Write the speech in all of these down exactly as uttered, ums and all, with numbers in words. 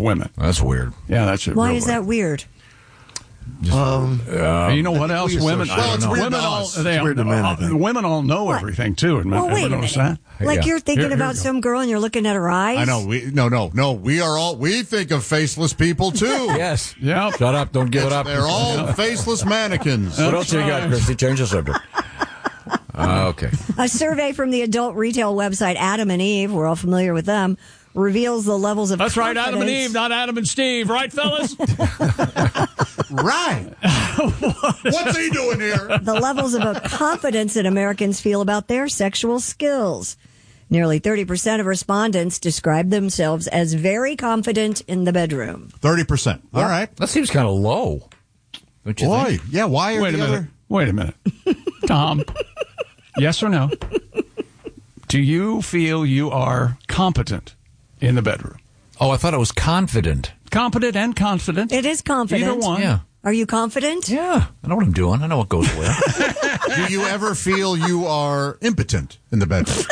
women. That's weird. Yeah, that's it. Why real is weird. that weird? Um, Uh, you know what else? Women, Well, it's I don't know. weird women to all us. they, It's weird to men, I uh, think. women all know What? everything too. And Well, ever wait a notice minute. that? Like Yeah. you're thinking Here- here about we go. some girl and you're looking at her eyes? I know. We no, no, no. We are all. We think of faceless people too. Yes. Yeah. Shut up. Don't give it up. They're all faceless mannequins. What else you got, Christy? Change the subject. Uh, okay. A survey from the adult retail website Adam and Eve, we're all familiar with them, reveals the levels of That's right, Adam and confidence- Eve, not Adam and Steve, right, fellas? Right. What's he doing here? the levels of confidence that Americans feel about their sexual skills. Nearly thirty percent of respondents describe themselves as very confident in the bedroom. Thirty percent. All right. That seems kind of low. Don't you Boy, think? yeah. Why are Wait a the minute. other? Wait a minute. Tom, yes or no? Do you feel you are competent in the bedroom? Oh, I thought it was confident. Competent and confident? It is confident. Either one. Yeah. Are you confident? Yeah. I know what I'm doing. I know what goes with. Do you ever feel you are impotent in the bedroom?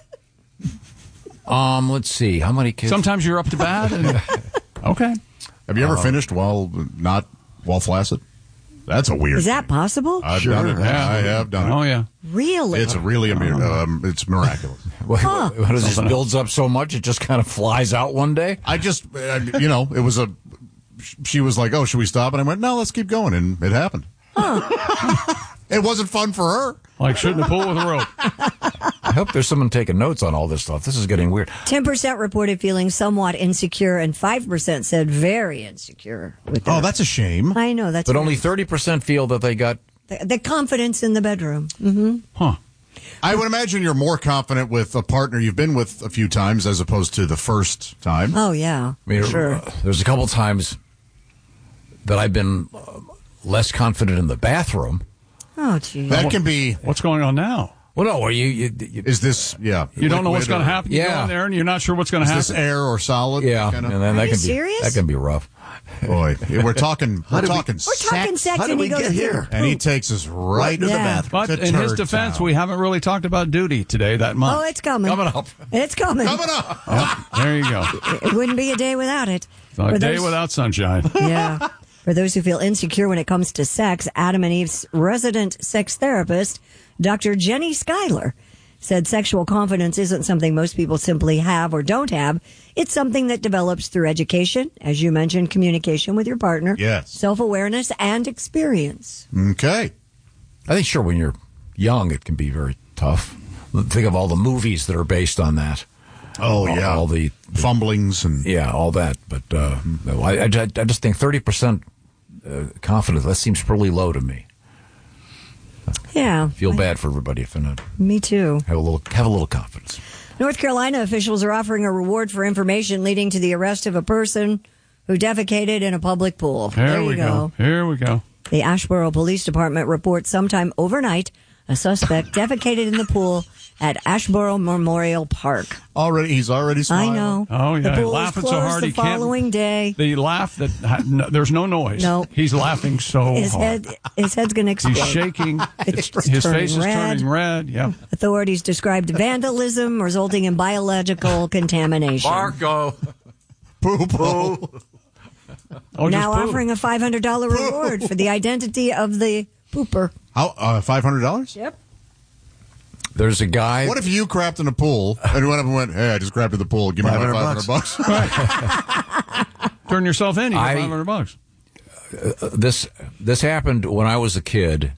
um, let's see. How many kids? Sometimes you're up to bat. And, okay. Have you ever finished while not while flaccid? That's a weird. Is that possible? I've done it. Yeah. I have done it. Oh, yeah. Really? It's really a mir- um, it's miraculous. What, what, what is this builds up so much it just kind of flies out one day? I just, uh, you know, it was a. She was like, "Oh, should we stop?" And I went, "No, let's keep going." And it happened. It wasn't fun for her. Like shooting a pool with a rope. I hope there's someone taking notes on all this stuff. This is getting weird. ten percent reported feeling somewhat insecure, and five percent said very insecure. With their, Oh, that's a shame. I know that's But only weird. thirty percent feel that they got. the, the confidence in the bedroom. Mm-hmm. Huh. I would imagine you're more confident with a partner you've been with a few times as opposed to the first time. Oh yeah, I mean, sure. uh, there's a couple times that I've been uh, less confident in the bathroom. Oh geez. That can be. What's going on now? Well, no, are you? you, you Is this? Yeah. You don't know what's liquid going to or- happen. You Yeah. go in there and you're not sure what's going to Is happen. this air or solid? yeah, Kinda? and then Are that you can be serious? that can be rough. Boy, we're talking. We're did we- talking. We're talking sex, How did and we he goes get to here? And he takes us right to the Yeah. bathroom. But to in his turd defense, town. we haven't really talked about duty today that much. Oh, it's coming. Coming up. It's coming. Coming up. Yep, there you go. It wouldn't be a day without it. A For day those- without sunshine. Yeah. For those who feel insecure when it comes to sex, Adam and Eve's resident sex therapist, Doctor Jenny Schuyler, said sexual confidence isn't something most people simply have or don't have. It's something that develops through education, as you mentioned, communication with your partner, Yes. self-awareness, and experience. Okay. I think sure when you're young it can be very tough. Think of all the movies that are based on that. Oh all, yeah. all the fumblings and yeah, all that. But uh, no, I, I, I just think thirty percent uh, confidence. That seems pretty low to me. Yeah. Feel bad for everybody if they're not Me too. have a little have a little confidence. North Carolina officials are offering a reward for information leading to the arrest of a person who defecated in a public pool. There, there you we go. Here we go. The Asheboro Police Department reports sometime overnight a suspect defecated in the pool at Asheboro Memorial Park. already he's already smiling. I know. Oh, yeah. The pool was Laughing so closed hard the he can't- following day. The laugh that ha- no, there's no noise. No. He's laughing so His hard. head, his head's going to explode. He's shaking. It's His turning face is red. turning red. Yeah. Authorities described vandalism resulting in biological contamination. Marco. Poo poo. Oh, Now just poo. offering a five hundred dollars reward for the identity of the pooper. How uh, five hundred dollars? Yep. There's a guy. What if you crapped in a pool and went up and went, "Hey, I just crapped in the pool. Give me my five hundred bucks." Turn yourself in. You get I- five hundred bucks. this this happened when I was a kid.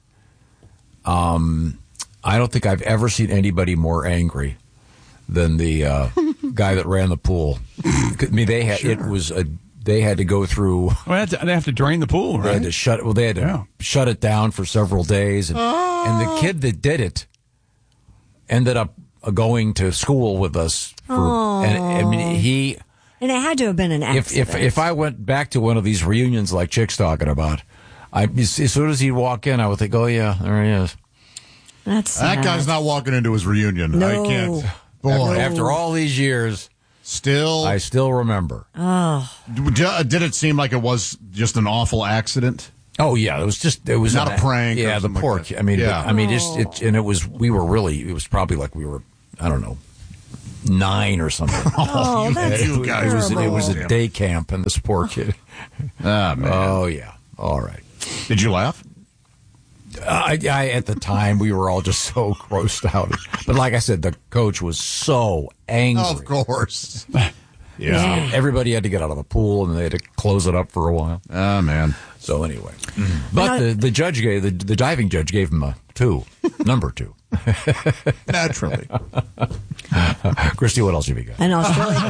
Um, I don't think I've ever seen anybody more angry than the uh, guy that ran the pool. I mean, they had it was a they had to go through. Well, they have to, they have to drain the pool, They had right? to shut. Well, they had to Yeah. shut it down for several days, and, and the kid that did it ended up uh, going to school with us. For, and I mean, he. And it had to have been an If accident. if if I went back to one of these reunions like Chick's talking about, I as, as soon as he'd walk in, I would think, oh yeah, there he is. That's That sad. guy's not walking into his reunion. No. I can't. After, Boy, after all these years, still. I still remember. D- Did it seem like it was just an awful accident? Oh yeah, it was just it was Not a prank or Yeah, the something like poor. that. kid. I mean, Yeah. but, I mean, just it, and it was we were really it was probably like we were I don't know nine or something. Oh, that's you guys. It was, it was terrible. a day camp, and this poor kid. Ah, man. Oh, yeah. All right. Did you laugh? I, I, at the time, we were all just so grossed out. But like I said, the coach was so angry. Of course. Yeah. Everybody had to get out of the pool, and they had to close it up for a while. Ah, man. So anyway. But the, the judge gave, the, the diving judge gave him a two, number two. Naturally. Christy, what else have you got? An Australian,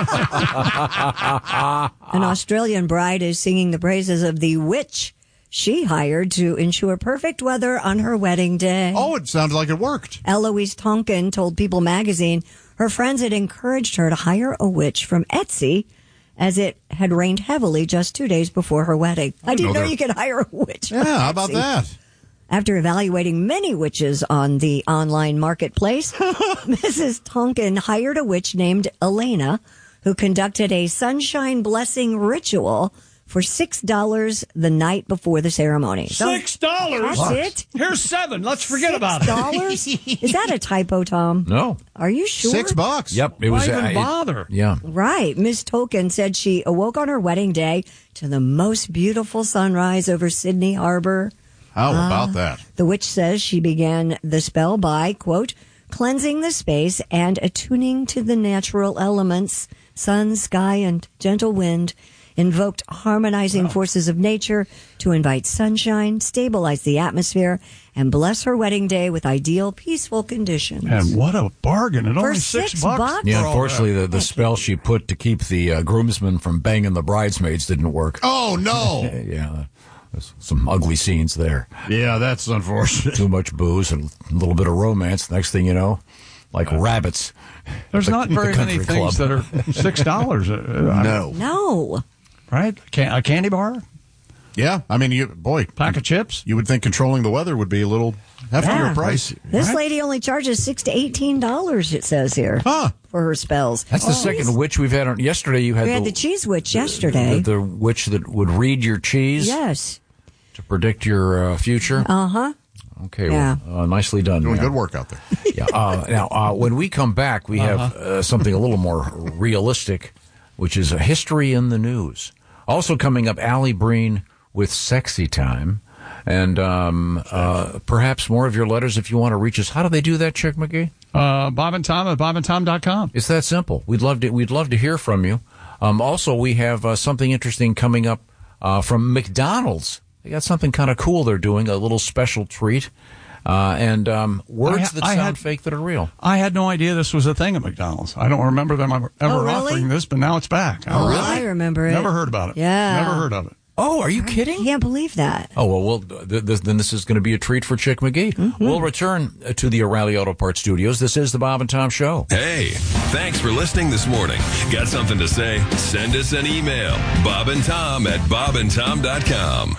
an Australian bride is singing the praises of the witch she hired to ensure perfect weather on her wedding day. Oh, it sounded like it worked. Eloise Tonkin told People magazine her friends had encouraged her to hire a witch from Etsy as it had rained heavily just two days before her wedding. I, didn't know, know you could hire a witch from Yeah, how about Etsy. that? After evaluating many witches on the online marketplace, Missus Tonkin hired a witch named Elena, who conducted a sunshine blessing ritual for six dollars the night before the ceremony. So Six dollars? that's it? Here's seven. Let's forget about Six it. dollars? Is that a typo, Tom? No. Are you sure? Six bucks. Yep. It Why was. even uh, it- bother? yeah. Right. Miss Token said she awoke on her wedding day to the most beautiful sunrise over Sydney Harbor. How about that? The witch says she began the spell by, quote, cleansing the space and attuning to the natural elements, sun, sky, and gentle wind, invoked harmonizing forces of nature to invite sunshine, stabilize the atmosphere, and bless her wedding day with ideal, peaceful conditions. And what a bargain. At For only six, six bucks. bucks? Yeah, for all unfortunately, that. the, the spell she put to keep the uh, groomsmen from banging the bridesmaids didn't work. Oh, no. Yeah, there's some ugly scenes there. Yeah, that's unfortunate. Too much booze and a little bit of romance. Next thing you know, like rabbits. There's The- not the very many country things club. that are six dollars. No. No. Right? Can, a candy bar? Yeah, I mean, you boy, Pack of chips? you would think controlling the weather would be a little heftier Yeah. price. This Right? lady only charges six to eighteen dollars. It says here Huh. for her spells. That's the Oh, second witch we've had on. Yesterday, you had We had the, the cheese witch yesterday. the, the witch that would read your cheese Yes. to predict your uh, future. Uh huh. Okay, Yeah. well, uh, nicely done. Doing ma'am. good work out there. Yeah. Uh, now, uh, when we come back, we have uh, something a little more realistic, which is a history in the news. Also coming up, Allie Breen with Sexy Time. And um, uh, perhaps more of your letters if you want to reach us. How do they do that, Chick McGee? Uh, Bob and Tom at bob and tom dot com. It's that simple. We'd love to. We'd love to hear from you. Um, also, we have uh, something interesting coming up uh, from McDonald's. They got something kind of cool they're doing, a little special treat, uh, and um, words I ha- that I sound had- fake that are real. I had no idea this was a thing at McDonald's. I don't remember them ever, ever Oh, really? offering this, but now it's back. Oh, really? I remember it. Never heard about it. Yeah. Never heard of it. Oh, are you kidding? Can't believe that. Oh, well, well th- th- then this is going to be a treat for Chick McGee. Mm-hmm. We'll return uh, to the O'Reilly Auto Parts Studios. This is the Bob and Tom Show. Hey, thanks for listening this morning. Got something to say? Send us an email. Bob and Tom at bob and tom dot com.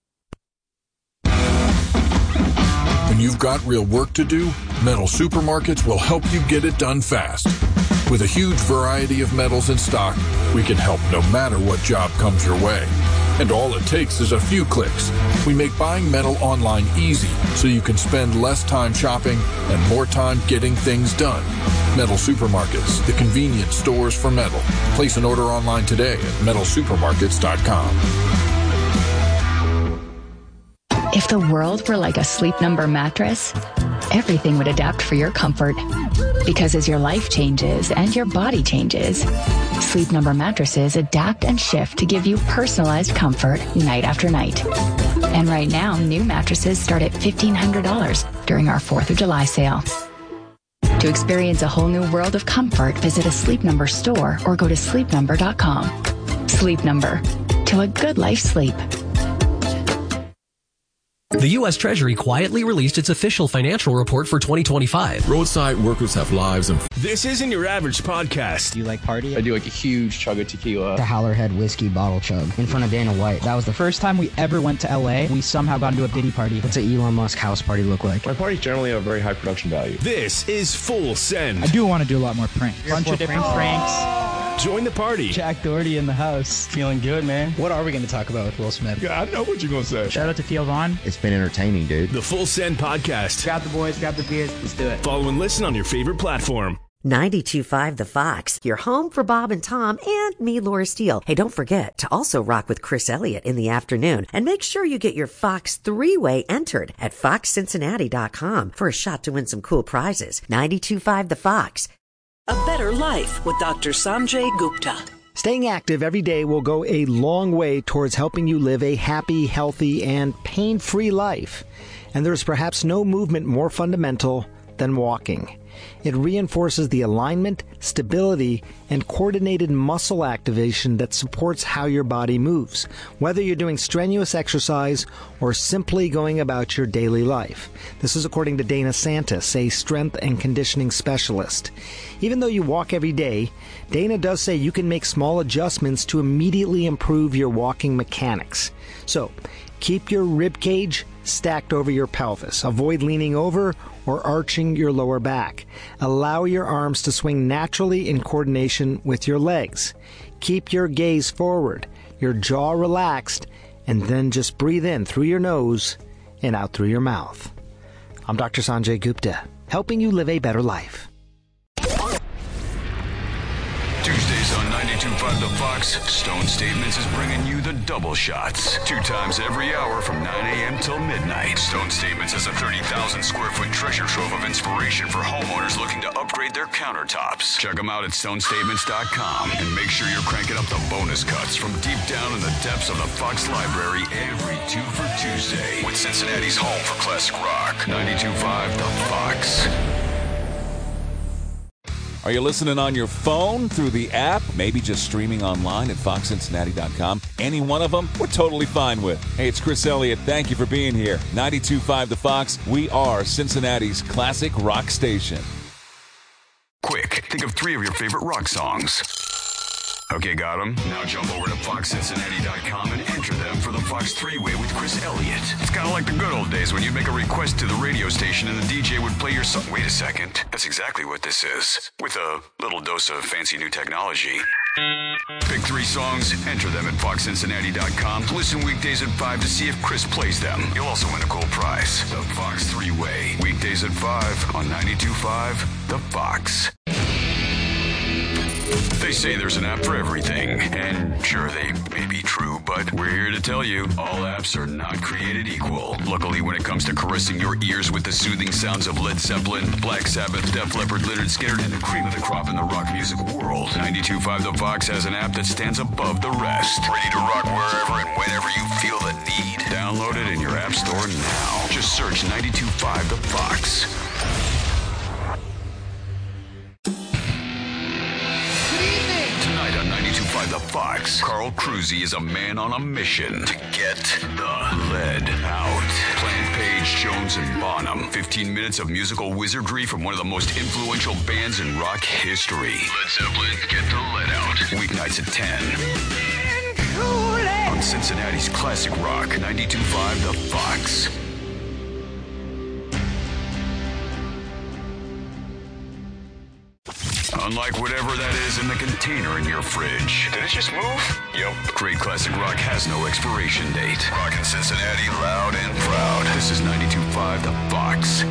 When you've got real work to do, Metal Supermarkets will help you get it done fast. With a huge variety of metals in stock, we can help no matter what job comes your way. And all it takes is a few clicks. We make buying metal online easy so you can spend less time shopping and more time getting things done. Metal Supermarkets, the convenient stores for metal. Place an order online today at metal supermarkets dot com. If the world were like a Sleep Number mattress, everything would adapt for your comfort. Because as your life changes and your body changes, Sleep Number mattresses adapt and shift to give you personalized comfort night after night. And right now, new mattresses start at fifteen hundred dollars during our fourth of July sale. To experience a whole new world of comfort, visit a Sleep Number store or go to sleep number dot com. Sleep Number. To a good life sleep. The U S Treasury quietly released its official financial report for twenty twenty-five. Roadside workers have lives and... This isn't your average podcast. Do you like party? I do like a huge chug of tequila. The Howlerhead whiskey bottle chug in front of Dana White. That was the first time we ever went to L A. We somehow got into a Diddy party. What's an Elon Musk house party look like? My parties generally have very high production value. This is Full Send. I do want to do a lot more pranks. Bunch of different pranks. Join the party. Jack Doherty in the house. Feeling good, man. What are we going to talk about with Will Smith? Yeah, I know what you're going to say. Shout out to Theo Vaughn. It's been entertaining, dude. The Full Send podcast. Grab the boys, grab the beers. Let's do it. Follow and listen on your favorite platform. ninety-two point five The Fox, your home for Bob and Tom and me, Laura Steele. Hey, don't forget to also rock with Chris Elliott in the afternoon. And make sure you get your Fox three-way entered at fox cincinnati dot com for a shot to win some cool prizes. ninety-two point five The Fox. A Better Life with Doctor Sanjay Gupta. Staying active every day will go a long way towards helping you live a happy, healthy, and pain-free life. And there's perhaps no movement more fundamental than walking. It reinforces the alignment, stability, and coordinated muscle activation that supports how your body moves, whether you're doing strenuous exercise or simply going about your daily life. This is according to Dana Santis, a strength and conditioning specialist. Even though you walk every day, Dana does say you can make small adjustments to immediately improve your walking mechanics. So, keep your rib cage stacked over your pelvis. Avoid leaning over or arching your lower back. Allow your arms to swing naturally in coordination with your legs. Keep your gaze forward, your jaw relaxed, and then just breathe in through your nose and out through your mouth. I'm Doctor Sanjay Gupta, helping you live a better life. Tuesdays on ninety-two point five The Fox, Stone Statements is bringing you the double shots. Two times every hour from nine a.m. till midnight. Stone Statements is a thirty thousand square foot treasure trove of inspiration for homeowners looking to upgrade their countertops. Check them out at stone statements dot com and make sure you're cranking up the bonus cuts from deep down in the depths of the Fox Library every two for Tuesday with Cincinnati's home for classic rock. ninety-two point five The Fox. Are you listening on your phone, through the app, maybe just streaming online at fox cincinnati dot com? Any one of them, we're totally fine with. Hey, it's Chris Elliott. Thank you for being here. ninety-two point five The Fox. We are Cincinnati's classic rock station. Quick, think of three of your favorite rock songs. Okay, got them? Now jump over to fox cincinnati dot com and enter them for the Fox three-way with Chris Elliott. It's kind of like the good old days when you'd make a request to the radio station and the D J would play your song. Wait a second. That's exactly what this is. With a little dose of fancy new technology. Pick three songs, enter them at fox cincinnati dot com. Listen weekdays at five to see if Chris plays them. You'll also win a cool prize. The Fox three-way. Weekdays at five on ninety-two point five The Fox. They say there's an app for everything, and sure, they may be true, but we're here to tell you, all apps are not created equal. Luckily, when it comes to caressing your ears with the soothing sounds of Led Zeppelin, Black Sabbath, Def Leppard, Lynyrd Skynyrd, and the cream of the crop in the rock music world, ninety-two point five The Fox has an app that stands above the rest. Ready to rock wherever and whenever you feel the need. Download it in your app store now. Just search ninety-two point five The Fox. ninety-two point five The Fox. Carl Cruzy is a man on a mission to get the lead out. Plant Page, Jones, and Bonham. fifteen minutes of musical wizardry from one of the most influential bands in rock history. Led Zeppelin, Get the Lead Out. Weeknights at ten. On Cincinnati's classic rock, ninety-two point five The Fox. Unlike whatever that is in the container in your fridge. Did it just move? Yep. Great classic rock has no expiration date. Rockin' Cincinnati loud and proud. This is ninety-two point five The Fox.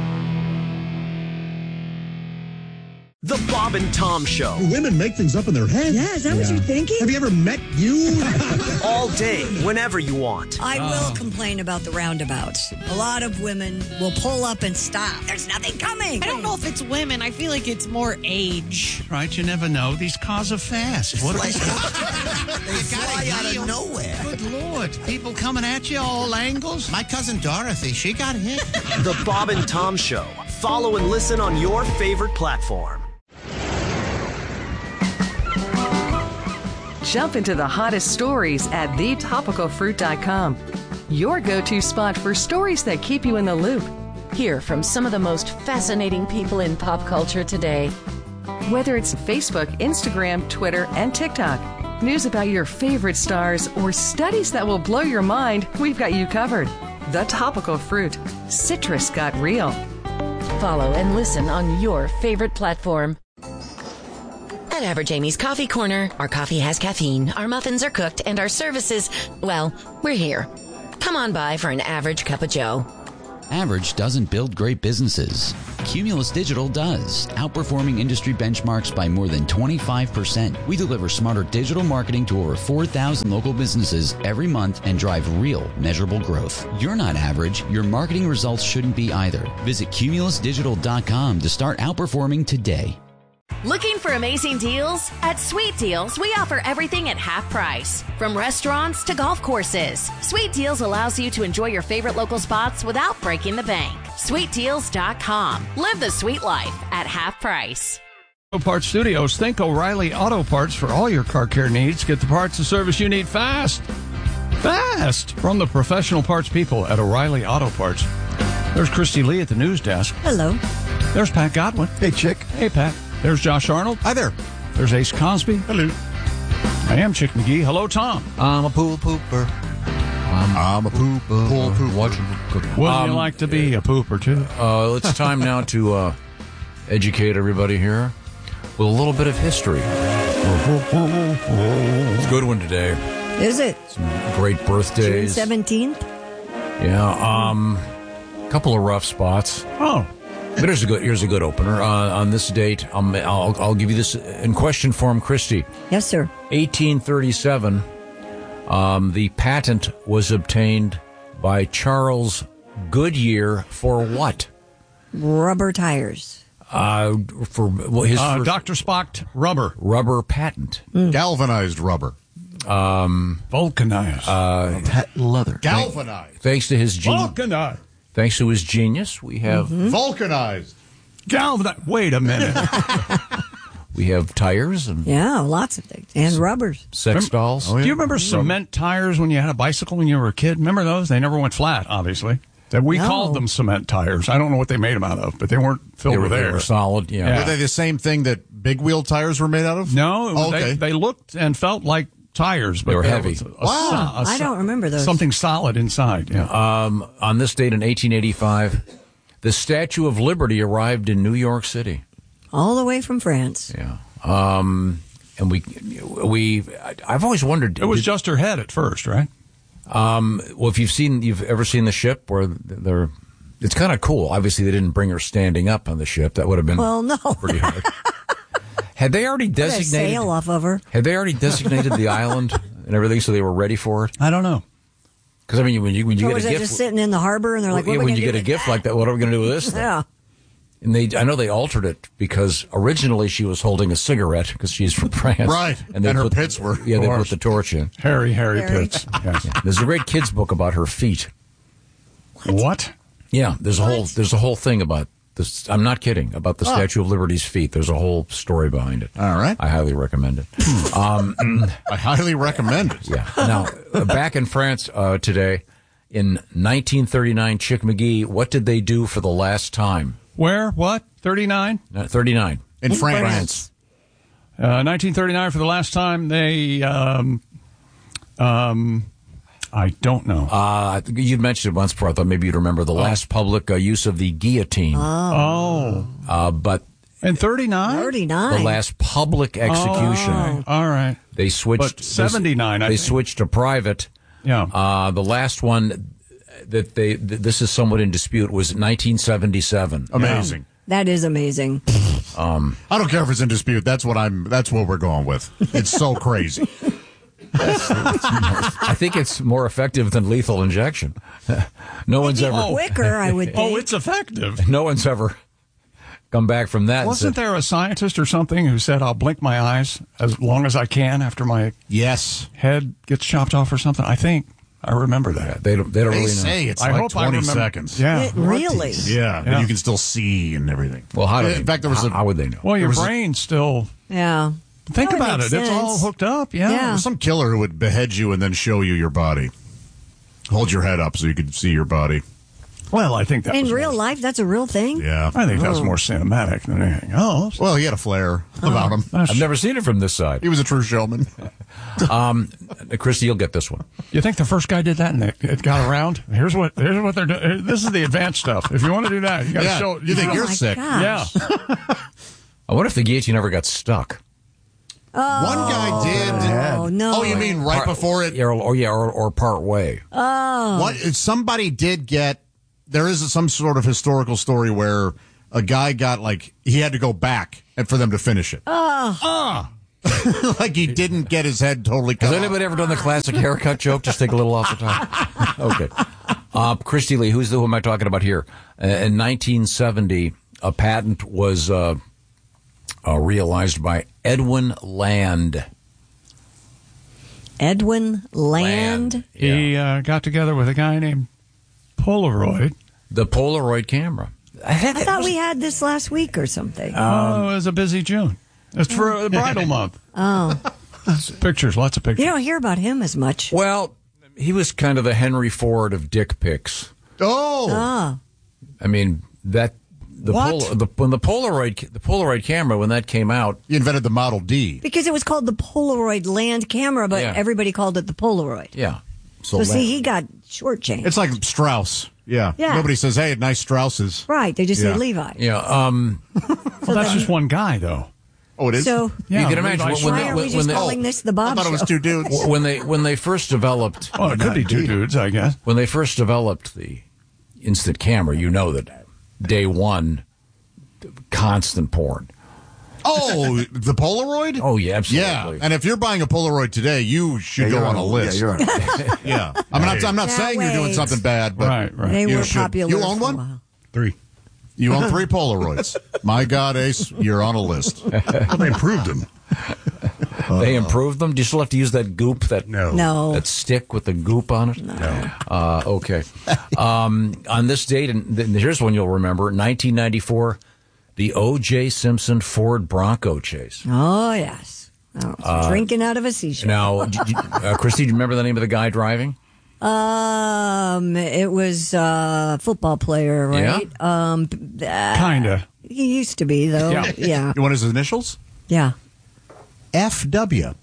The Bob and Tom Show. Do women make things up in their heads? Yeah, is that yeah. what you're thinking? Have you ever met you? All day, whenever you want. I oh. will complain about the roundabouts. A lot of women will pull up and stop. There's nothing coming. I don't know if it's women. I feel like it's more age. Right, you never know. These cars are fast. What are these cars? They fly out of nowhere. Good Lord. People coming at you all angles. My cousin Dorothy, she got hit. The Bob and Tom Show. Follow and listen on your favorite platform. Jump into the hottest stories at the topical fruit dot com. Your go-to spot for stories that keep you in the loop. Hear from some of the most fascinating people in pop culture today. Whether it's Facebook, Instagram, Twitter, and TikTok, news about your favorite stars, or studies that will blow your mind, we've got you covered. The Topical Fruit. Citrus got real. Follow and listen on your favorite platform. At Average Amy's Coffee Corner, our coffee has caffeine, our muffins are cooked, and our services, well, we're here. Come on by for an average cup of joe. Average doesn't build great businesses. Cumulus Digital does, outperforming industry benchmarks by more than twenty-five percent. We deliver smarter digital marketing to over four thousand local businesses every month and drive real, measurable growth. You're not average. Your marketing results shouldn't be either. Visit cumulus digital dot com to start outperforming today. Looking for amazing deals? At Sweet Deals, we offer everything at half price. From restaurants to golf courses, Sweet Deals allows you to enjoy your favorite local spots without breaking the bank. sweet deals dot com. Live the sweet life at half price. Auto Parts Studios. Think O'Reilly Auto Parts for all your car care needs. Get the parts and service you need fast. Fast! From the professional parts people at O'Reilly Auto Parts. There's Christy Lee at the news desk. Hello. There's Pat Godwin. Hey, Chick. Hey, Pat. There's Josh Arnold. Hi there. There's Ace Cosby. Hello. I am Chick McGee. Hello, Tom. I'm a pool pooper. I'm, I'm a pooper. Pool pooper. Watching. Wouldn't Um, you like to be a pooper, too? Uh, it's time now to uh, educate everybody here with a little bit of history. It's a good one today. Is it? Some great June birthdays. seventeenth? Yeah. Um, a couple of rough spots. Oh. But here's a good here's a good opener. Uh, on this date, um, I'll I'll give you this in question form, Christy. Yes, sir. eighteen thirty-seven. Um, the patent was obtained by Charles Goodyear for what? Rubber tires. Uh, for well, his Uh, first Doctor Spock rubber. rubber patent. Galvanized rubber. Um, Vulcanized. Uh, Patent leather. Galvanized. thanks to his genius. Vulcanized. Thanks to his genius, we have Mm-hmm. Vulcanized. Galvanized. Wait a minute. we have tires and Yeah, lots of things. And rubbers. sex dolls. Do you remember cement tires when you had a bicycle when you were a kid? Remember those? They never went flat, obviously. That we No. called them cement tires. I don't know what they made them out of, but they weren't filled They were, with they air. were solid. Yeah. Yeah. Were they the same thing that big wheel tires were made out of? No, Oh, they, okay. they looked and felt like tires, but They were there heavy. was a- a Wow. so- a I so- don't remember those. Something solid inside. Yeah. Um, on this date in eighteen eighty-five, the Statue of Liberty arrived in New York City. All the way from France. Yeah. Um, and we, we, I've always wondered. It was did- just her head at first, right? Um, well, if you've seen, you've ever seen the ship where they're, it's kind of cool. Obviously, they didn't bring her standing up on the ship. That would have been Well, no. pretty hard. Had they already Put a designated? sail off of her. Had they already designated the island and everything, so they were ready for it? I don't know. Because I mean, when you when you Or get was a they gift, just sitting in the harbor and they're like, well, what yeah, are we when you gonna get do a with gift like that, what are we going to do with this? that? thing? Yeah. And they, I know they altered it because originally she was holding a cigarette because she's from France, Right. And, they And her put, pits were- yeah, they Of put the torch in. Harry, Harry, Harry. Pitts. Yes. There's a great kids book about her feet. What? Yeah, there's a whole there's a whole thing about this. I'm not kidding about the Oh. Statue of Liberty's feet. There's a whole story behind it. All right. I highly recommend it. um, I highly recommend it. yeah. Now, uh, back in France uh, today, in nineteen thirty-nine, Chick McGee, what did they do for the last time? Where? What? thirty-nine? Uh, thirty-nine. In, In France. France. Uh, nineteen thirty-nine for the last time. They, um, um, I don't know. Uh, you'd mentioned it once before. I thought maybe you'd remember the last public uh, use of the guillotine. oh. Uh, but In thirty-nine? thirty-nine. the last public execution, Oh, all right. they switched. But seventy-nine, They, I they think. switched to private. Yeah. Uh, the last one that they th- this is somewhat in dispute was nineteen seventy-seven. Amazing. That is amazing. Um, I don't care if it's in dispute. That's what I'm. That's what we're going with. It's so crazy. I think it's more effective than lethal injection. no one's Maybe ever quicker, I would think. Oh, it's effective. no one's ever come back from that. and Wasn't said, there a scientist or something who said, I'll blink my eyes as long as I can after my Yes. head gets chopped off or something? I think. I remember that. They don't. They don't They really say know. it's I like hope I twenty remember- seconds. Yeah. It really? Yeah, but Yeah. you can still see and everything. Well, how do In they, fact, there was how, a, how would they know? Well, your There was a- brain's still. Yeah. Think That would about make it. It's all sense. hooked up. Yeah. Yeah. there was some killer who would behead you and then show you your body. Hold your head up so you could see your body. Well, I think that In was real more, life, that's a real thing? Yeah. I think that was Oh. more cinematic than anything else. Well, he had a flair about him. I've never seen it from this side. He was a true showman. Um, Christy, you'll get this one. You think the first guy did that and it, it got around? Here's what here's what they're doing. This is the advanced stuff. If you want to do that, you got to Yeah, show. you think Oh you're my sick. gosh. Yeah. I wonder if the guillotine ever got stuck. Oh, One guy did. Oh, no. Oh, you mean right Part- before it? Yeah, or, or yeah, or, or part way. Oh. What? Somebody did get there is some sort of historical story where a guy got, like, he had to go back and for them to finish it. Oh. Ah. Like he didn't get his head totally cut Has off. anybody ever done the classic haircut joke? Just take a little off the top. Okay. Uh, Christy Lee, who's the, who am I talking about here? Uh, in nineteen seventy, a patent was uh, uh, realized by Edwin Land. Edwin Land? Land. He uh, got together with a guy named Polaroid. The Polaroid camera. I thought we had this last week or something. oh, it was a busy June. It's for the bridal month. Oh. Pictures, lots of pictures. You don't hear about him as much. Well, he was kind of the Henry Ford of dick pics. Oh. Ah. I mean, that the, What? Pol- the when the Polaroid the Polaroid camera when that came out, he invented the Model D. Because it was called the Polaroid Land camera, but Yeah. everybody called it the Polaroid. Yeah. So, see, he got shortchanged. It's like Strauss. Yeah. Yeah. Nobody says, hey, nice Strausses. Right. They just Yeah. say Levi. Yeah. Um, well, that's just one guy, though. Oh, it is? So, Yeah, you can imagine Levi when, why they, are when, we just when they, calling this the Bob I thought it was Show? two dudes. when they when they first developed Oh, it could be two dudes, I guess. when they first developed the instant camera, you know that day one, constant porn. Oh, the Polaroid? Oh yeah, absolutely. Yeah, and if you're buying a Polaroid today, you should Yeah, go you're on a on a- list. yeah, you're on a- Yeah. I'm not. I'm not Now saying you're doing wait. something bad, but Right, right. They you were should. popular You own for a one? while. Three. You own three Polaroids. My God, Ace, you're on a list. Well, they improved them. They improved them. Do you still have to use that goop? That No. No. that stick with the goop on it? No. Uh, okay. Um, on this date, and th- here's one you'll remember: nineteen ninety-four, the O J Simpson Ford Bronco chase. Oh, yes. Oh, Uh, drinking out of a seashell. Now, d- d- uh, Christy, do you remember the name of the guy driving? Um, it was a football player, right? Um, uh, Kinda. He used to be, though. Yeah. Yeah. You want his initials? Yeah. F W.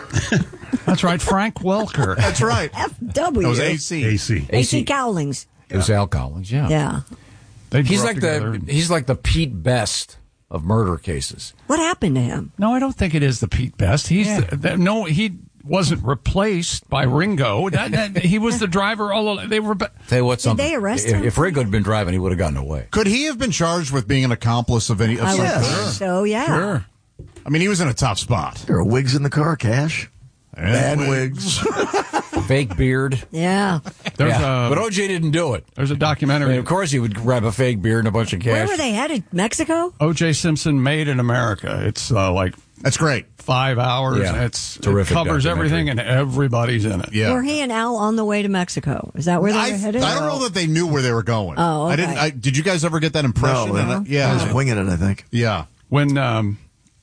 That's right, Frank Welker. That's right. F W. That was A C. A C. A C Cowlings. It was Al Collins. Yeah. Yeah. They He's grew like up together. the he's like the Pete Best of murder cases. What happened to him? No, I don't think it is the Pete Best. He's the, the, no, he wasn't replaced by Ringo. That, that, he was the driver. All of, they were. Be- Tell you what, Did something. they arrest if, him? If Ringo had been driving, he would have gotten away. Could he have been charged with being an accomplice of any? Of I some would kind? think so, yeah. Sure. I mean, he was in a tough spot. There are wigs in the car, Cash. Bad wigs. Fake beard. Yeah. There's Yeah. a, But O J didn't do it. there's a I documentary. mean, of course, he would grab a fake beard and a bunch of cash. Where were they headed? Mexico? O J Simpson Made in America. It's uh, like That's great. five hours. Yeah. It's Terrific it covers documentary. everything, and everybody's in it. Yeah. Were he and Al on the way to Mexico? Is that where they I, were headed? I don't know that they knew where they were going. Oh, I okay. didn't. I, did you guys ever get that impression? No, And, uh, uh, yeah. I was winging it, I think. Yeah. When um,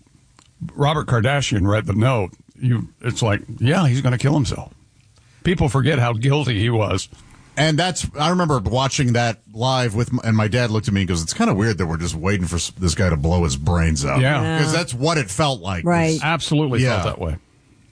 Robert Kardashian read the note, you it's like, yeah, he's going to kill himself. People forget how guilty he was. And that's, I remember watching that live with, my, and my dad looked at me and goes, it's kind of weird that we're just waiting for s- this guy to blow his brains out. Yeah. Because that's what it felt like. Right. Absolutely Yeah. felt that way.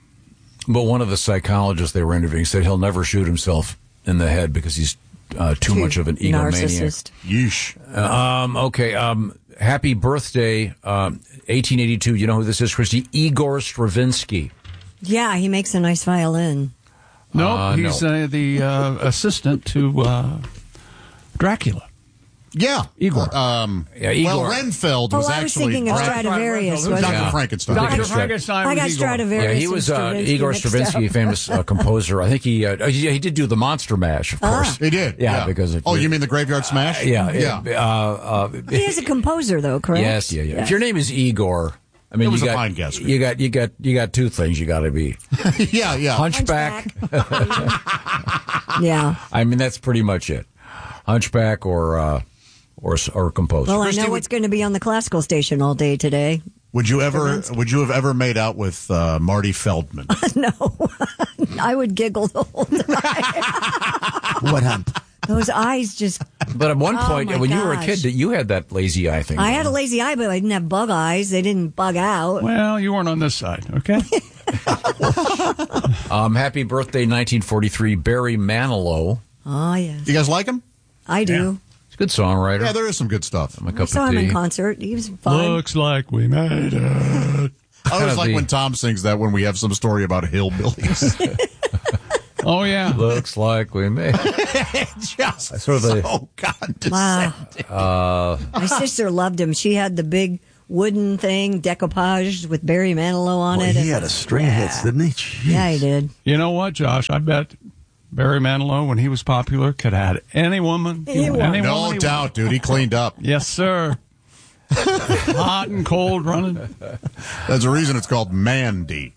But one of the psychologists they were interviewing said he'll never shoot himself in the head because he's uh, too much of an egomaniac. Narcissist. Yeesh. Um, okay. Um, happy birthday, um, eighteen eighty-two. You know who this is, Christy? Igor Stravinsky. Yeah, he makes a nice violin. No, Uh, he's no. Uh, the uh, assistant to uh, Dracula. Yeah. Igor. Um, Yeah, Igor. Well, Renfeld Oh, was I was actually thinking of Frank- Stradivarius. Right, right, right. Doctor wasn't Yeah. Frankenstein. Doctor Doctor Frankenstein I was got Igor. Stradivarius. Yeah, he and was uh, Stravinsky Igor mixed Stravinsky, up. famous uh, composer. I think he, uh, he he did do the Monster Mash, of course. He did. Yeah, because it, oh, you mean the Graveyard Smash? yeah, Yeah. it- uh, uh, He is a composer, though, correct? yes, yeah, yeah. If your name is Igor, I mean, It was you a got, fine guess. You got, you got, you got two things. You got to be yeah, yeah. hunchback. Yeah. I mean, that's pretty much it. Hunchback or uh, or or composer. Well, I Christy, know would- what's going to be on the classical station all day today. Would you ever? Stravinsky. Would you have ever made out with uh, Marty Feldman? No, I would giggle the whole time. What happened? Those eyes just. But at one Oh, point, my when you were a gosh. kid, you had that lazy eye thing. I had a lazy eye, but I didn't have bug eyes. They didn't bug out. Well, you weren't on this side, okay? Um, happy birthday, nineteen forty-three, Barry Manilow. Oh, yes. You guys like him? I do. He's a good songwriter. Yeah, there is some good stuff. My I cup saw of him in tea. concert. He was fine. Looks like we made it. I always of like the- when Tom sings that when we have some story about hillbillies. Oh, yeah. Looks like we made Just I sort of the- so condescending. Wow. uh, My sister loved him. She had the big wooden thing, decoupaged with Barry Manilow on Boy, it. he and- had a string of hits, didn't he? Jeez. Yeah, he did. You know what, Josh? I bet Barry Manilow, when he was popular, could have had any woman. he Any wanted. woman. Any No woman he doubt, dude. He cleaned up. wanted. Yes, sir. Hot and cold running. There's a reason it's called Mandy.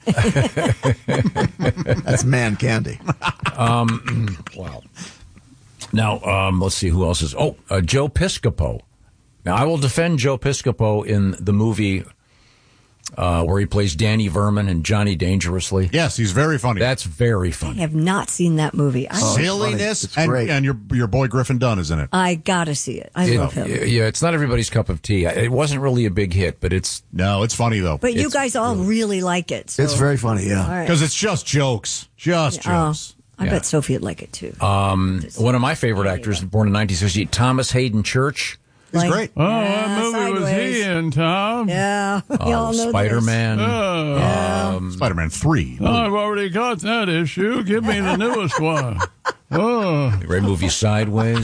That's man candy. um, wow. Now, um, let's see who else is. Oh, uh, Joe Piscopo. Now, I will defend Joe Piscopo in the movie uh, where he plays Danny Verman and Johnny Dangerously. Yes, he's very funny. That's very I funny. have not seen that movie. I, Oh, Silliness, It's and, great. and your your boy Griffin Dunn is in it. I gotta see it. I It- love him. Yeah, it's not everybody's cup of tea. It wasn't really a big hit, but it's No, it's funny though. But you it's guys all really like it. So. It's very funny, yeah. All right. Because it's just jokes, just Oh, jokes. I Yeah. bet Sophie would like it too. um, one of my favorite actors, born in nineteen sixty, Thomas Hayden Church. He's Like- great. Oh, Yeah, what movie was he Sideways. in, Tom? Yeah, we Oh, all know Spider-Man. Oh, Um, Spider-Man three. I've already got that issue. Give me the newest one. Oh, great movie Sideways.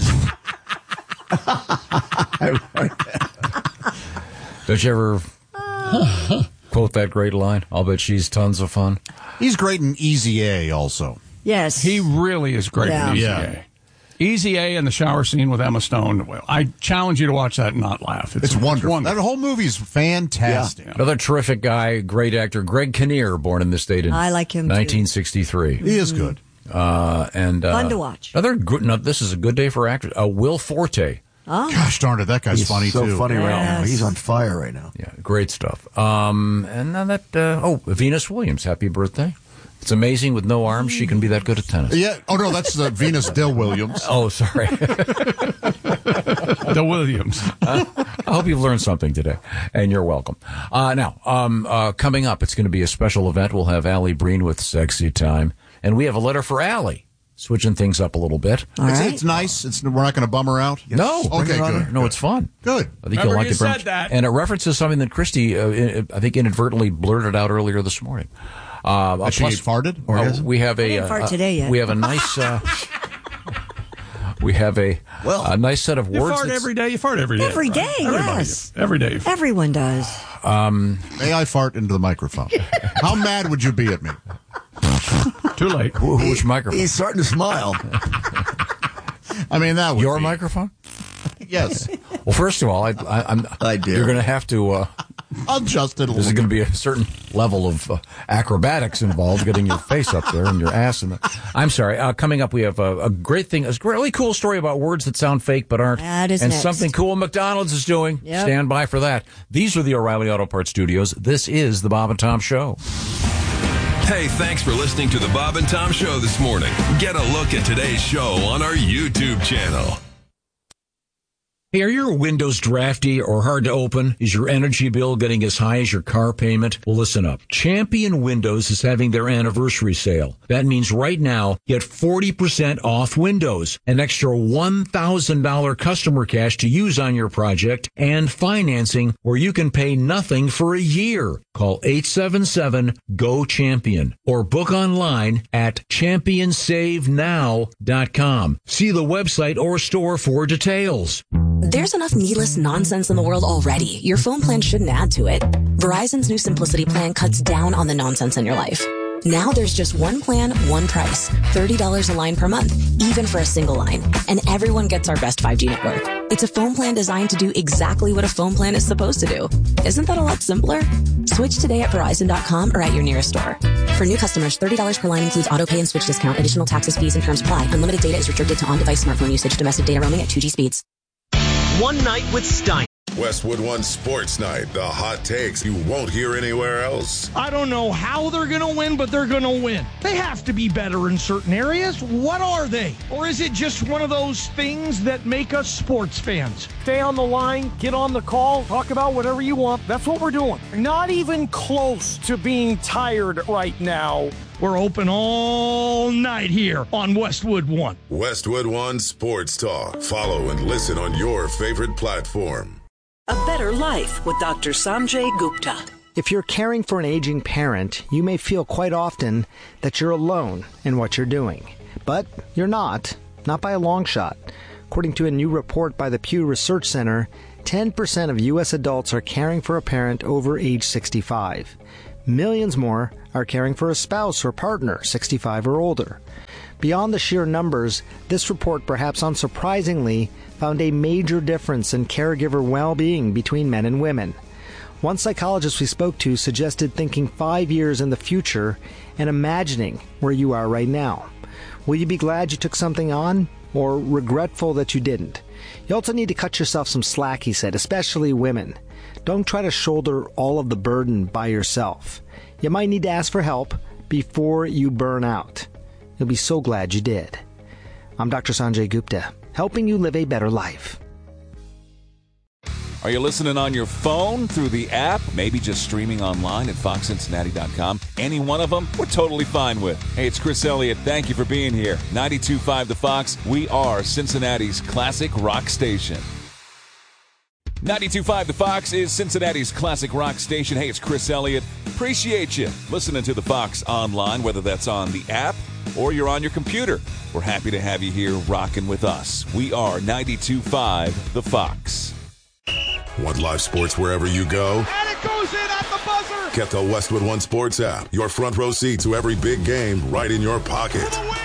Don't you ever quote that great line? I'll bet she's tons of fun. He's great in Easy A also. This. Yes, he really is great Yeah. in Easy Yeah. A. Easy A and the shower scene with Emma Stone. Well, I challenge you to watch that and not laugh. It's, wonderful. That whole movie is fantastic. Another terrific guy, great actor, Greg Kinnear, born in this state in I like him too. nineteen sixty-three. He is good. Uh, and uh, Fun to watch. Another good. No, this is a good day for actors. Uh, Will Forte. Oh. Gosh darn it, that guy's He's funny so too. funny right now. Yes. He's on fire right now. Yeah, great stuff. Um, and then that. Uh, oh, Venus Williams, happy birthday! It's amazing with no arms she can be that good at tennis. Yeah. Oh no, that's uh, Venus Dill Williams. Oh, sorry. The Williams. Uh, I hope you've learned something today, and you're welcome. Uh, now, um, uh, coming up, it's going to be a special event. We'll have Allie Breen with Sexy Time, and we have a letter for Allie, switching things up a little bit. All it's, right. it's nice. It's we're not going to bum her out. No, Okay, good. No, it's fun. Good. I think Remember you'll like you it very said much. that. And it references something that Christy, uh, in- I think, inadvertently blurted out earlier this morning. Uh, That she farted? uh, Orgasm? we have a I didn't uh, fart uh, today yet. we have a nice uh, we have a Well, a nice set of You words. fart that's- every day. You fart every day. Every right? day, Everybody. yes. Every day. Everyone does. Um, May I fart into the microphone? How mad would you be at me? Too late. wh- which microphone? He's starting to smile. I mean, that would Your be- microphone? Yes. Well, first of all, I, I, I'm. I do. You're going to have to. Uh, Adjust it a There's little going to be a certain level of uh, acrobatics involved, getting your face up there and your ass in the. I'm sorry. Uh, coming up, we have a, a great thing, a really cool story about words that sound fake but aren't, That is and next. something cool McDonald's is doing. Yep. Stand by for that. These are the O'Reilly Auto Parts Studios. This is the Bob and Tom Show. Hey, thanks for listening to the Bob and Tom Show this morning. Get a look at today's show on our YouTube channel. Hey, are your windows drafty or hard to open? Is your energy bill getting as high as your car payment? Well, listen up. Champion Windows is having their anniversary sale. That means right now, get forty percent off windows, an extra one thousand dollars customer cash to use on your project, and financing where you can pay nothing for a year. Call eight seven seven, G O CHAMPION or book online at champion save now dot com. See the website or store for details. There's enough needless nonsense in the world already. Your phone plan shouldn't add to it. Verizon's new Simplicity plan cuts down on the nonsense in your life. Now there's just one plan, one price. thirty dollars a line per month, even for a single line. And everyone gets our best five G network. It's a phone plan designed to do exactly what a phone plan is supposed to do. Isn't that a lot simpler? Switch today at Verizon dot com or at your nearest store. For new customers, thirty dollars per line includes auto pay and switch discount. Additional taxes, fees, and terms apply. Unlimited data is restricted to on-device smartphone usage. Domestic data roaming at two G speeds. One night with Stein. Westwood One Sports Night. The hot takes you won't hear anywhere else. I don't know how they're going to win, but they're going to win. They have to be better in certain areas. What are they? Or is it just one of those things that make us sports fans? Stay on the line, get on the call, talk about whatever you want. That's what we're doing. Not even close to being tired right now. We're open all night here on Westwood One. Westwood One Sports Talk. Follow and listen on your favorite platform. A Better Life with Doctor Sanjay Gupta. If you're caring for an aging parent, you may feel quite often that you're alone in what you're doing. But you're not, not by a long shot. According to a new report by the Pew Research Center, ten percent of U S adults are caring for a parent over age sixty-five. Millions more are caring for a spouse or partner, sixty-five or older. Beyond the sheer numbers, this report, perhaps unsurprisingly, found a major difference in caregiver well-being between men and women. One psychologist we spoke to suggested thinking five years in the future and imagining where you are right now. Will you be glad you took something on, or regretful that you didn't? You also need to cut yourself some slack, he said, especially women. Don't try to shoulder all of the burden by yourself. You might need to ask for help before you burn out. You'll be so glad you did. I'm Doctor Sanjay Gupta, helping you live a better life. Are you listening on your phone, through the app, maybe just streaming online at fox cincinnati dot com? Any one of them, we're totally fine with. Hey, it's Chris Elliott. Thank you for being here. ninety-two point five The Fox. We are Cincinnati's classic rock station. ninety-two point five The Fox is Cincinnati's classic rock station. Hey, it's Chris Elliott. Appreciate you listening to The Fox online, whether that's on the app or you're on your computer. We're happy to have you here rocking with us. We are ninety-two point five The Fox. Want live sports wherever you go? And it goes in at the buzzer! Get the Westwood One Sports app. Your front row seat to every big game right in your pocket. For the win!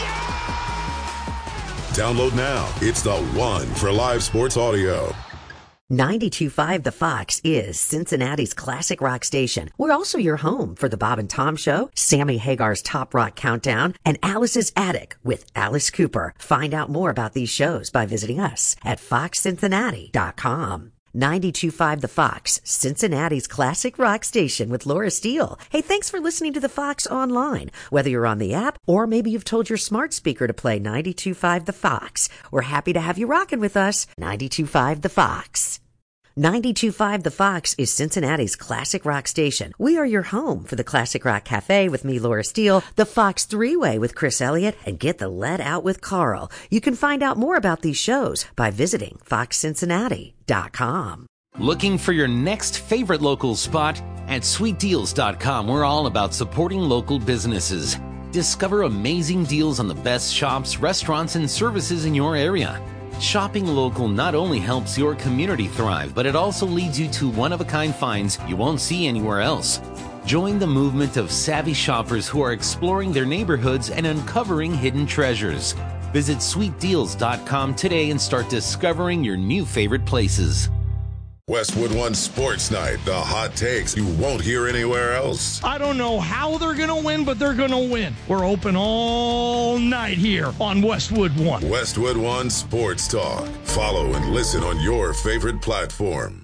Download now. It's the one for live sports audio. ninety-two point five The Fox is Cincinnati's classic rock station. We're also your home for the Bob and Tom Show, Sammy Hagar's Top Rock Countdown, and Alice's Attic with Alice Cooper. Find out more about these shows by visiting us at fox cincinnati dot com. ninety-two point five The Fox, Cincinnati's classic rock station with Laura Steele. Hey, thanks for listening to The Fox online. Whether you're on the app or maybe you've told your smart speaker to play ninety-two point five The Fox. We're happy to have you rocking with us. ninety-two point five The Fox. ninety-two point five The Fox is Cincinnati's classic rock station. We are your home for the Classic Rock Cafe with me, Laura Steele, the Fox Three-Way with Chris Elliott, and Get the Lead Out with Carl. You can find out more about these shows by visiting fox cincinnati dot com. Looking for your next favorite local spot? At sweet deals dot com, we're all about supporting local businesses. Discover amazing deals on the best shops, restaurants, and services in your area. Shopping local not only helps your community thrive, but it also leads you to one-of-a-kind finds you won't see anywhere else. Join the movement of savvy shoppers who are exploring their neighborhoods and uncovering hidden treasures. Visit sweet deals dot com today and start discovering your new favorite places. Westwood One Sports Night. The hot takes you won't hear anywhere else. I don't know how they're going to win, but they're going to win. We're open all night here on Westwood One. Westwood One Sports Talk. Follow and listen on your favorite platform.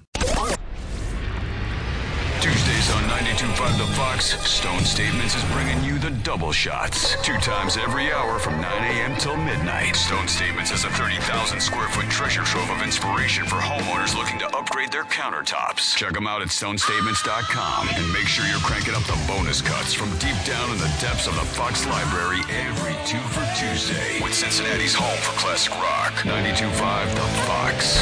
Tuesdays on ninety-two point five The Fox, Stone Statements is bringing you the double shots. Two times every hour from nine a.m. till midnight. Stone Statements is a thirty thousand square foot treasure trove of inspiration for homeowners looking to upgrade their countertops. Check them out at stone statements dot com and make sure you're cranking up the bonus cuts from deep down in the depths of the Fox library every two for Tuesday with Cincinnati's home for classic rock. ninety-two point five The Fox.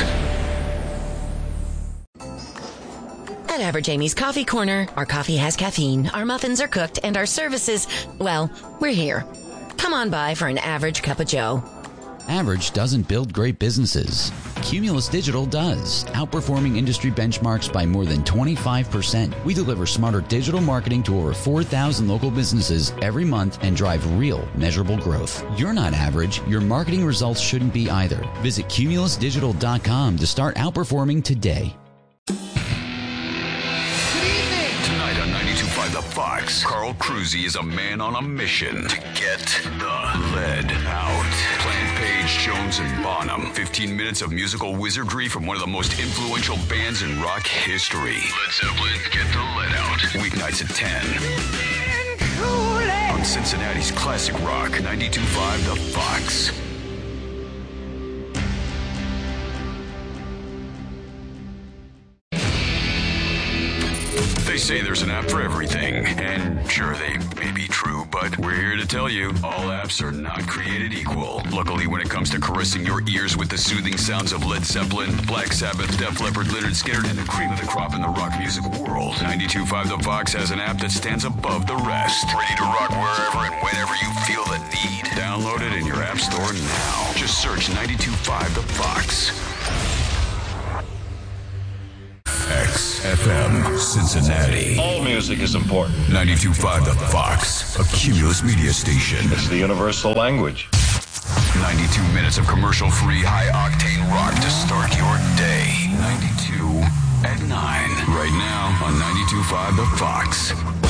At Average Amy's Coffee Corner, our coffee has caffeine, our muffins are cooked, and our services, well, we're here. Come on by for an average cup of joe. Average doesn't build great businesses. Cumulus Digital does, outperforming industry benchmarks by more than twenty-five percent. We deliver smarter digital marketing to over four thousand local businesses every month and drive real, measurable growth. You're not average. Your marketing results shouldn't be either. Visit cumulus digital dot com to start outperforming today. Tonight on ninety-two point five The Fox, Carl Cruzy is a man on a mission to get the lead out. Plant Page, Jones, and Bonham. fifteen minutes of musical wizardry from one of the most influential bands in rock history. Led Zeppelin, Get the Lead Out. Weeknights at ten. On Cincinnati's classic rock, ninety-two point five The Fox. They say there's an app for everything. And sure, they may be true, but we're here to tell you all apps are not created equal. Luckily, when it comes to caressing your ears with the soothing sounds of Led Zeppelin, Black Sabbath, Def Leppard, Lynyrd Skynyrd, and the cream of the crop in the rock music world, ninety-two point five The Fox has an app that stands above the rest. Ready to rock wherever and whenever you feel the need. Download it in your app store now. Just search ninety-two point five The Fox. X F M Cincinnati. All music is important. ninety-two point five The Fox, a Cumulus media station. It's the universal language. ninety-two minutes of commercial-free, high-octane rock to start your day. ninety-two at nine. Right now on ninety-two point five The Fox.